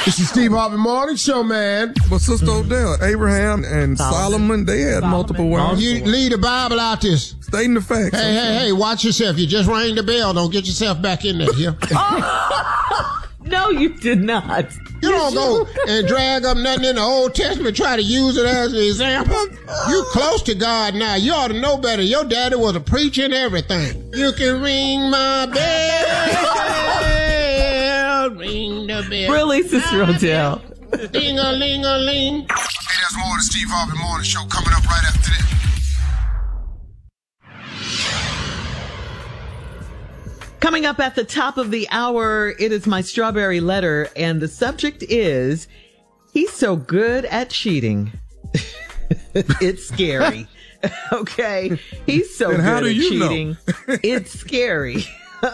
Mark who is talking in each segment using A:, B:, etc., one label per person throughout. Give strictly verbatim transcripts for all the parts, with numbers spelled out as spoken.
A: It's the Steve Harvey Morning Show, man.
B: But Sister Odell, Abraham and Solomon, Solomon they had Solomon. multiple wives.
A: Oh, you leave the Bible out this.
B: Stating the facts.
A: Hey, hey, hey, watch yourself. You just rang the bell. Don't get yourself back in there here.
C: Oh, no, you did not.
A: You don't go and drag up nothing in the Old Testament, try to use it as an example. You close to God now. You ought to know better. Your daddy was a preacher and everything. You can ring my bell, ring the bell.
C: Really, Sister Odell?
A: Ding-a-ling-a-ling. Hey, there's more of the Steve Harvey Morning Show coming up right after this.
C: Coming up at the top of the hour, it is my strawberry letter, and the subject is, he's so good at cheating. It's scary. Okay? He's so
B: and
C: good
B: how do
C: at
B: you
C: cheating.
B: Know?
C: It's scary.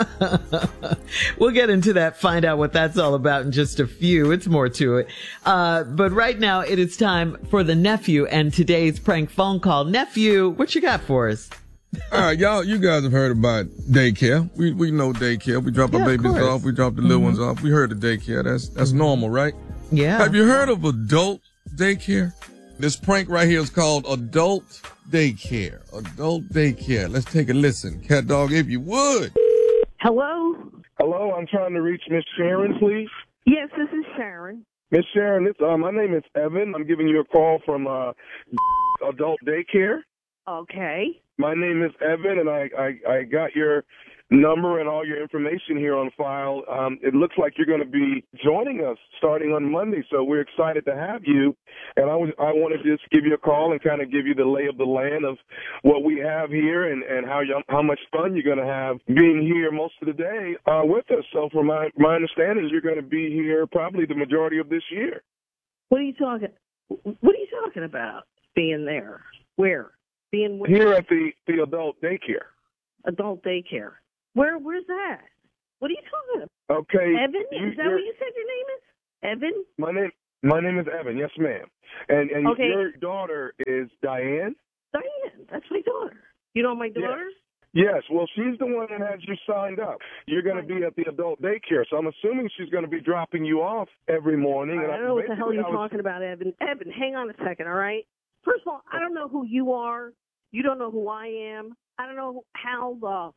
C: We'll get into that, find out what that's all about in just a few. It's more to it. Uh, but right now, it is time for the nephew and today's prank phone call. Nephew, what you got for us?
B: All right, y'all, you guys have heard about daycare. We we know daycare. We drop
C: yeah,
B: our babies off. We drop the little mm-hmm. ones off. We heard of daycare. That's that's mm-hmm. normal, right?
C: Yeah.
B: Have you heard of adult daycare? This prank right here is called adult daycare. Adult daycare. Let's take a listen. Cat dog, if you would.
D: Hello?
E: Hello, I'm trying to reach Miss Sharon, please.
D: Yes, this is Sharon.
E: Miss Sharon, this, uh, my name is Evan. I'm giving you a call from uh, adult daycare.
D: Okay.
E: My name is Evan, and I, I, I got your number and all your information here on file. Um, it looks like you're going to be joining us starting on Monday, so we're excited to have you. And I, was, I wanted to just give you a call and kind of give you the lay of the land of what we have here and, and how you, how much fun you're going to have being here most of the day uh, with us. So from my, my understanding, you're going to be here probably the majority of this year.
D: What are you talking, what are you talking about, being there? Where? Being where?
E: Here at the, the adult daycare.
D: Adult daycare. Where? Where's that? What are you talking about?
E: Okay.
D: Evan?
E: You,
D: is that what you said your name is? Evan?
E: My name my name is Evan, yes ma'am. And and
D: okay.
E: your daughter is Diane?
D: Diane, that's my daughter. You know my daughter?
E: Yes. yes, well she's the one that has you signed up. You're gonna be at the adult daycare, so I'm assuming she's gonna be dropping you off every morning.
D: I
E: and
D: don't know what the hell you're
E: was...
D: talking about, Evan. Evan, hang on a second, all right? First of all, I don't know who you are. You don't know who I am. I don't know how the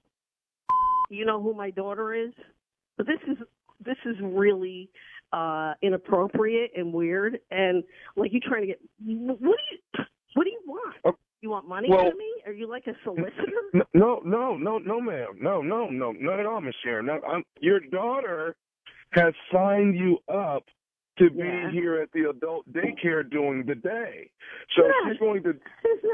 D: you know who my daughter is. But this is this is really uh, inappropriate and weird. And like you trying to get what do you what do you want?
E: Okay.
D: You want money
E: well,
D: from me? Are you like a solicitor?
E: No, no, no, no, ma'am. No, no, no, not at all, Miss Sharon. No, I'm, your daughter has signed you up to be
D: yeah.
E: here at the adult daycare during the day. So
D: yeah.
E: she's going to.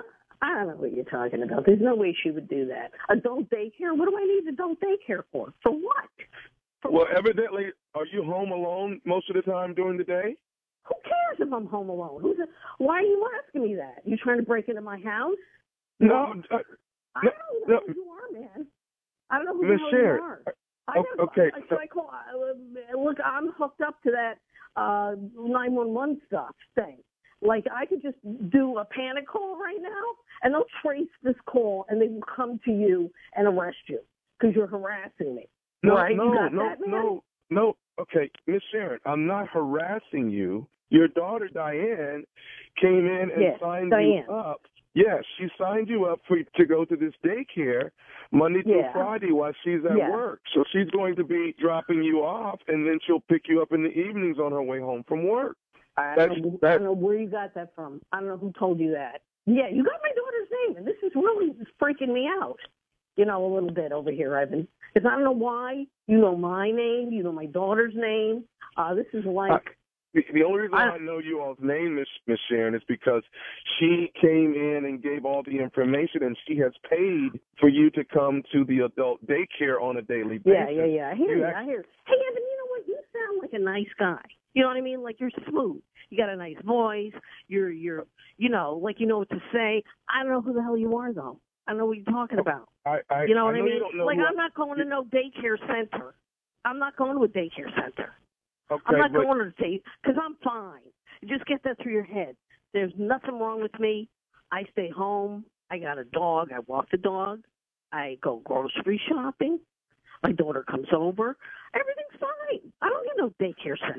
D: I don't know what you're talking about. There's no way she would do that. Adult daycare? What do I need adult daycare for? For what? For
E: well,
D: what?
E: evidently, are you home alone most of the time during the day?
D: Who cares if I'm home alone? Who's a, why are you asking me that? You trying to break into my house?
E: No.
D: no
E: uh,
D: I
E: no,
D: don't know
E: no.
D: who you are, man. I don't know who
E: Miss
D: the hell
E: Sharon,
D: you are. I
E: okay.
D: never,
E: okay.
D: I, so I call, uh, look, I'm hooked up to that uh, nine one one stuff thing. Like, I could just do a panic call right now, and they'll trace this call, and they will come to you and arrest you because you're harassing me.
E: No,
D: right?
E: no,
D: you got
E: no,
D: that, man?
E: no, no. Okay, Miss Sharon, I'm not harassing you. Your daughter, Diane, came in and
D: yes,
E: signed
D: Diane.
E: you up. Yes, she signed you up for to go to this daycare Monday through
D: yeah.
E: Friday while she's at
D: yeah.
E: work. So she's going to be dropping you off, and then she'll pick you up in the evenings on her way home from work.
D: I don't, know, I don't know where you got that from. I don't know who told you that. Yeah, you got my daughter's name, and this is really freaking me out, you know, a little bit over here, Evan. Because I don't know why. You know my name. You know my daughter's name. Uh, this is like... Uh,
E: the, the only reason I,
D: I
E: know you all's name, Miss Miss Sharon, is because she came in and gave all the information, and she has paid for you to come to the adult daycare on a daily basis.
D: Yeah, yeah, yeah. I hear you.
E: you
D: I hear. Hey, Evan, you know what? You sound like a nice guy. You know what I mean? Like, you're smooth. You got a nice voice. You're, you're, you know, like you know what to say. I don't know who the hell you are, though. I don't know what you're talking about.
E: I, I,
D: you know what
E: I,
D: I mean? Like, I'm
E: I,
D: not going to no daycare center. I'm not going to a daycare center.
E: Okay,
D: I'm not
E: but,
D: going to say, because I'm fine. Just get that through your head. There's nothing wrong with me. I stay home. I got a dog. I walk the dog. I go grocery shopping. My daughter comes over. Everything's fine. I don't need no daycare center.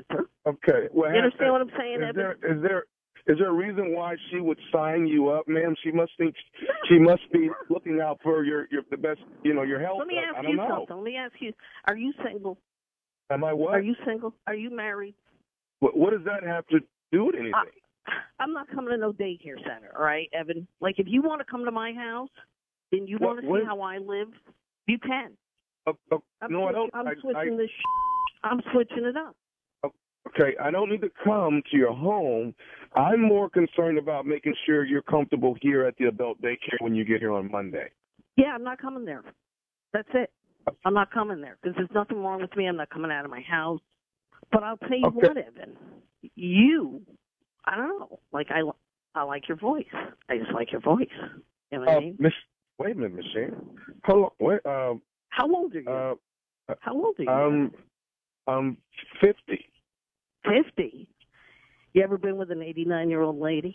E: Okay. Well,
D: You understand what I'm saying,
E: is
D: Evan?
E: there, is there is there a reason why she would sign you up, ma'am? She must think she must be looking out for your, your the best, you know, your health.
D: Let me
E: I
D: ask
E: don't
D: you
E: know.
D: something. Let me ask you: Are you single?
E: Am I what?
D: Are you single? Are you married?
E: What, what does that have to do with anything?
D: I, I'm not coming to no daycare center, all right, Evan? Like, if you want to come to my house and you
E: What-
D: want to
E: what-
D: see how I live, you can.
E: Oh, oh,
D: I'm
E: no, I
D: switch-
E: don't.
D: I'm
E: I,
D: switching
E: I,
D: this. I'm switching it up.
E: Okay, I don't need to come to your home. I'm more concerned about making sure you're comfortable here at the adult daycare when you get here on Monday.
D: Yeah, I'm not coming there. That's it. I'm not coming there because there's nothing wrong with me. I'm not coming out of my house. But I'll tell you
E: Okay.
D: what, Evan. You, I don't know. Like, I, I like your voice. I just like your voice. You know what
E: Uh,
D: I mean?
E: Miss, wait a minute, Miss Sharon. Hold on. Wait, uh,
D: How old are you?
E: uh,
D: How old are you?
E: I'm, I'm fifty.
D: fifty. You ever been with an eighty-nine-year-old lady?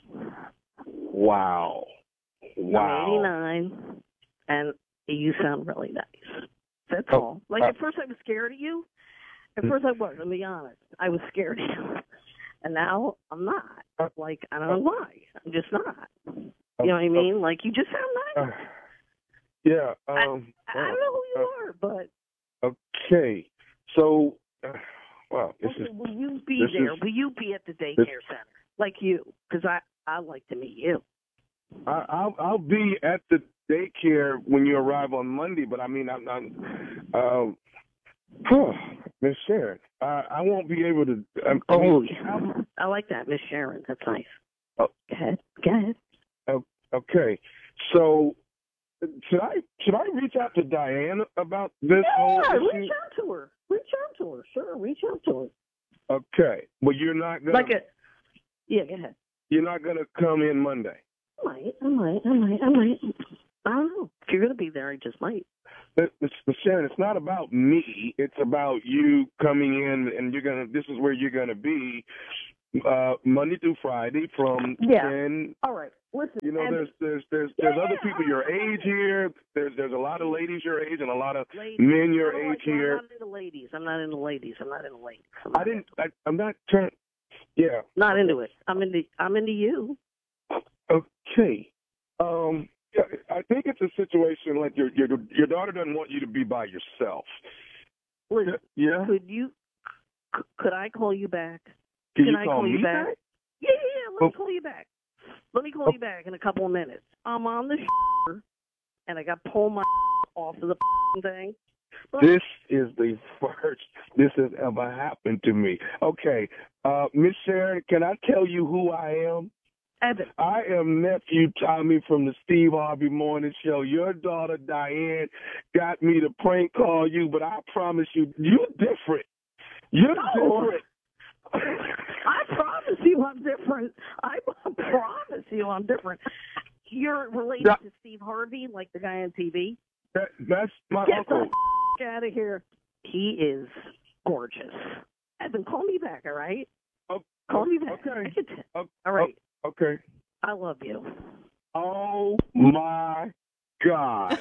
E: Wow. Wow.
D: I'm eighty-nine, and you sound really nice. That's
E: Oh,
D: all. Like,
E: uh,
D: at first I was scared of you. At first I was, I'll be honest. I was scared of you. And now I'm not.
E: Uh,
D: Like, I don't know why. I'm just not. You know what I mean? Like, you just sound
E: Uh,
D: nice.
E: yeah.
D: I,
E: Um,
D: I don't know who you are, but
E: okay. So, uh, wow, this
D: okay,
E: is.
D: will you be
E: this
D: there?
E: is-
D: Will you be at the daycare
E: this-
D: center? Like you. Because I, I like to meet you.
E: I, I'll I'll be at the daycare when you arrive on Monday, but I mean I'm not. Um, Miss Sharon, I, I won't be able to. I, I
D: Oh,
E: mean,
D: yeah. I like that, Miss Sharon. That's nice.
E: Oh.
D: Go ahead. Go ahead.
E: okay, so should I should I reach out to Diane about this whole
D: Yeah,
E: issue?
D: reach out to her. Reach out to her. Sure, reach out to her.
E: Okay, well you're not gonna
D: Like a, yeah, go ahead.
E: you're not gonna come in Monday.
D: I might, I might, I might, I might. I don't know. If you're going to be there, I just might.
E: But, but Sharon, it's not about me. It's about you coming in, and you're gonna. This is where you're gonna be uh, Monday through Friday from
D: Yeah.
E: ten.
D: All right. Listen.
E: You know,
D: and
E: there's there's there's there's
D: Yeah,
E: other people
D: yeah,
E: your
D: I-
E: age here. There's there's a lot of ladies your age and a lot of
D: ladies.
E: men your
D: I don't
E: age
D: like- I'm
E: here.
D: not into ladies. I'm not into ladies. I'm not into ladies. I'm
E: I
D: not
E: didn't. I, I'm not trying. Yeah.
D: Not into it. I'm into. I'm into you.
E: Okay. Um. Yeah, I think it's a situation like your your your daughter doesn't want you to be by yourself.
D: Listen,
E: Yeah.
D: could you? c- Could I call you back?
E: Can,
D: Can
E: you
D: I
E: call
D: call you
E: me
D: back?
E: back?
D: Yeah, yeah, yeah. Let me
E: Oh.
D: call you back. Let me call
E: Oh.
D: you back in a couple of minutes. I'm on the and I got to pull my off of the thing. But
E: This is the first this has ever happened to me. Okay, uh, Miss Sharon, can I tell you who I am?
D: Evan,
E: I am nephew Tommy from the Steve Harvey Morning Show. Your daughter Diane got me to prank call you, but I promise you, you're different. You're
D: No.
E: different.
D: I promise you I'm different. I promise you I'm different. You're related
E: Yeah.
D: to Steve Harvey, like the guy on T V?
E: That, that's my
D: Get
E: uncle.
D: the f- out of here. He is gorgeous. Evan, call me back, all right?
E: Oh,
D: Call me back.
E: Okay.
D: I can t-
E: Oh,
D: all right.
E: Okay.
D: I love you.
E: Oh my God.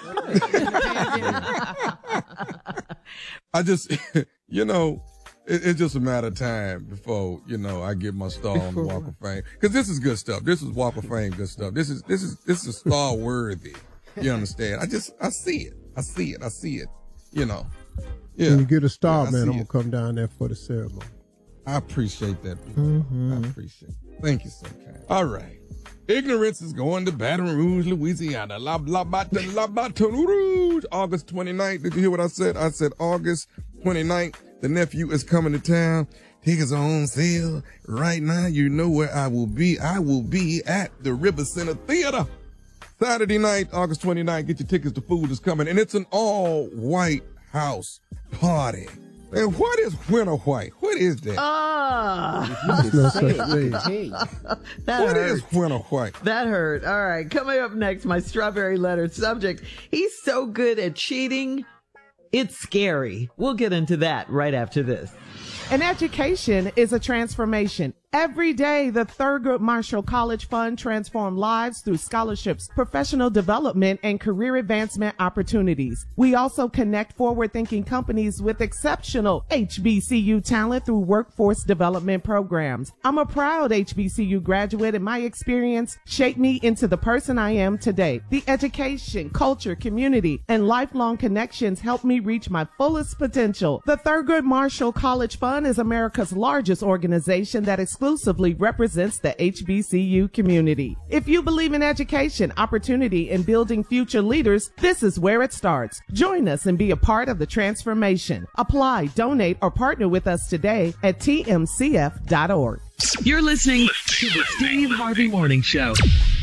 B: I just, you know, it, it's just a matter of time before, you know, I get my star on the Walk of Fame. Cause this is good stuff. This is Walk of Fame good stuff. This is, this is, this is star worthy. You understand? I just, I see it. I see it. I see it. You know. Yeah.
A: When you get a star,
B: Yeah, I
A: man,
B: see
A: I'm gonna
B: it.
A: come down there for the ceremony.
B: I appreciate that.
A: Mm-hmm.
B: I appreciate it. Thank you so kind. All right. Ignorance is going to Baton Rouge, Louisiana. La, la, Baton, la, Baton Rouge. August twenty-ninth. Did you hear what I said? I said August twenty-ninth. The nephew is coming to town. Tickets are on sale right now. You know where I will be. I will be at the River Center Theater. Saturday night, August twenty-ninth. Get your tickets. The food is coming. And it's an all-white house party. And what is winter white? What is that?
C: Ah,
A: There's no such thing.
C: that
B: What
C: hurt.
B: is winter white?
C: That hurt. All right. Coming up next, my strawberry letter subject. He's so good at cheating. It's scary. We'll get into that right after this.
F: An education is a transformation. Every day, the Thurgood Marshall College Fund transforms lives through scholarships, professional development, and career advancement opportunities. We also connect forward-thinking companies with exceptional H B C U talent through workforce development programs. I'm a proud H B C U graduate, and my experience shaped me into the person I am today. The education, culture, community, and lifelong connections helped me reach my fullest potential. The Thurgood Marshall College Fund is America's largest organization that exclusively represents the H B C U community. If you believe in education, opportunity, and building future leaders, this is where it starts. Join us and be a part of the transformation. Apply, donate, or partner with us today at T M C F dot org.
G: You're listening to the Steve Harvey Morning Show.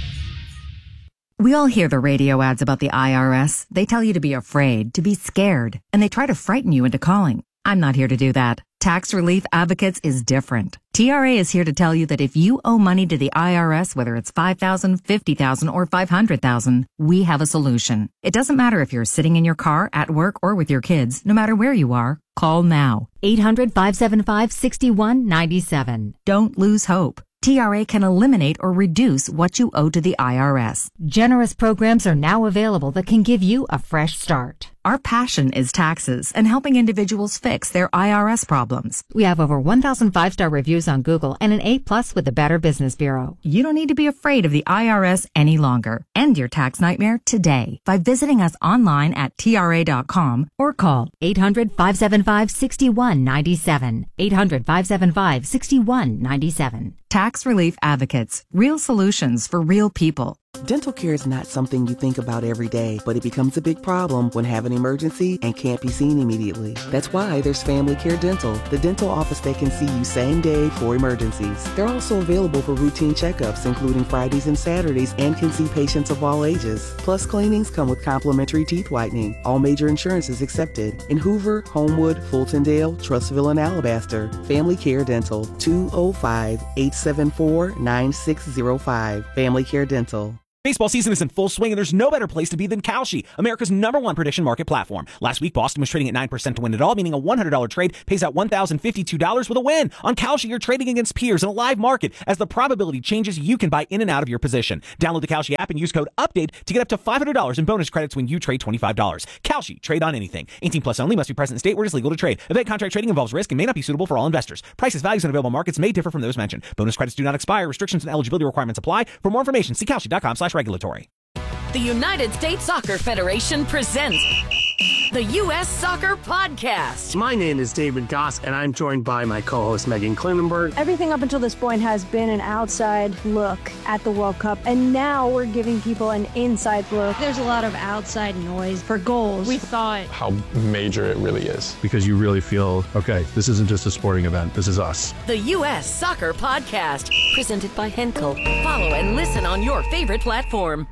H: We all hear the radio ads about the I R S. They tell you to be afraid, to be scared, and they try to frighten you into calling. I'm not here to do that. Tax Relief Advocates is different. T R A is here to tell you that if you owe money to the I R S, whether it's five thousand dollars, fifty thousand dollars, or five hundred thousand dollars, we have a solution. It doesn't matter if you're sitting in your car, at work, or with your kids. No matter where you are, call now.
I: eight hundred, five seven five, six one nine seven.
H: Don't lose hope. T R A can eliminate or reduce what you owe to the I R S.
I: Generous programs are now available that can give you a fresh start.
H: Our passion is taxes and helping individuals fix their I R S problems.
I: We have over one thousand five-star reviews on Google and an A plus with the Better Business Bureau.
H: You don't need to be afraid of the I R S any longer. End your tax nightmare today by visiting us online at T R A dot com or call
I: eight hundred, five seven five, six one nine seven. eight hundred, five seven five, six one nine seven.
H: Tax Relief Advocates. Real solutions for real people.
J: Dental care is not something you think about every day, but it becomes a big problem when have an emergency and can't be seen immediately. That's why there's Family Care Dental, the dental office that can see you same day for emergencies. They're also available for routine checkups, including Fridays and Saturdays, and can see patients of all ages. Plus, cleanings come with complimentary teeth whitening. All major insurances accepted. In Hoover, Homewood, Fultondale, Trustville, and Alabaster. Family Care Dental, two oh five, eight seven four, nine six oh five. Family Care Dental.
K: Baseball season is in full swing, and there's no better place to be than Kalshi, America's number one prediction market platform. Last week, Boston was trading at nine percent to win it all, meaning a one hundred dollars trade pays out one thousand fifty-two dollars with a win. On Kalshi, you're trading against peers in a live market. As the probability changes, you can buy in and out of your position. Download the Kalshi app and use code UPDATE to get up to five hundred dollars in bonus credits when you trade twenty-five dollars. Kalshi, trade on anything. eighteen plus only, must be present in state where it is legal to trade. Event contract trading involves risk and may not be suitable for all investors. Prices, values, and available markets may differ from those mentioned. Bonus credits do not expire. Restrictions and eligibility requirements apply. For more information, see Kalshi dot com slash regulatory.
L: The United States Soccer Federation presents the U S Soccer Podcast.
M: My name is David Goss, and I'm joined by my co-host Megan Klinenberg.
N: Everything up until this point has been an outside look at the World Cup, and now we're giving people an inside look.
O: There's a lot of outside noise for goals.
P: We thought
Q: how major it really is.
R: Because you really feel, okay, this isn't just a sporting event, this is us.
L: The U S Soccer Podcast, presented by Henkel. Follow and listen on your favorite platform.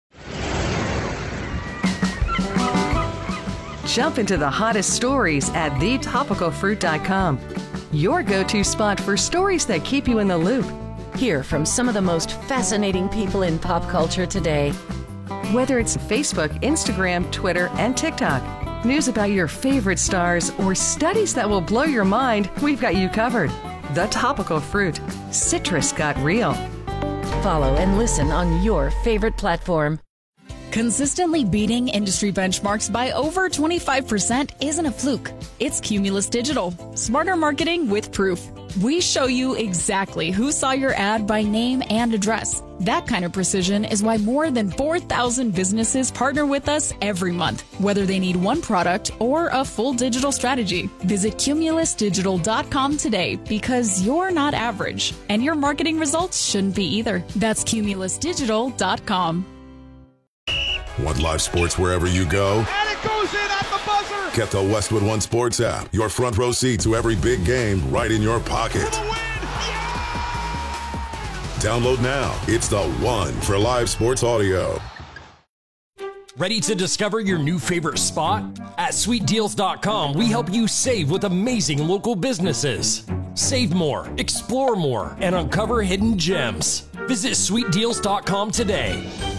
S: Jump into the hottest stories at the topical fruit dot com. Your go-to spot for stories that keep you in the loop.
L: Hear from some of the most fascinating people in pop culture today.
S: Whether it's Facebook, Instagram, Twitter, and TikTok, news about your favorite stars, or studies that will blow your mind, we've got you covered. The Topical Fruit. Citrus got real.
L: Follow and listen on your favorite platform.
T: Consistently beating industry benchmarks by over twenty-five percent isn't a fluke. It's Cumulus Digital. Smarter marketing with proof. We show you exactly who saw your ad by name and address. That kind of precision is why more than four thousand businesses partner with us every month, whether they need one product or a full digital strategy. Visit Cumulus Digital dot com today, because you're not average, and your marketing results shouldn't be either. That's Cumulus Digital dot com.
U: Want live sports wherever you go?
V: And it goes in at the buzzer!
U: Get the Westwood One Sports app. Your front row seat to every big game right in your pocket.
V: For the win! Yeah!
U: Download now. It's the one for live sports audio.
W: Ready to discover your new favorite spot? At sweet deals dot com, we help you save with amazing local businesses. Save more, explore more, and uncover hidden gems. Visit sweet deals dot com today.